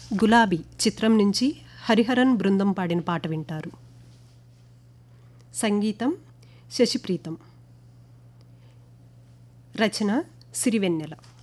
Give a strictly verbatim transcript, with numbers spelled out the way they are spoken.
గులాబీ చిత్రం నుంచి హరిహరన్ బృందం పాడిన పాట వింటారు. సంగీతం శశిప్రీతం, రచన సిరివెన్నెల.